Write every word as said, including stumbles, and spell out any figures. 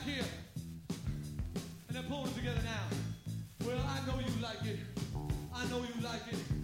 here, and they're pulling it together now. Well, I know you like it. I know you like it.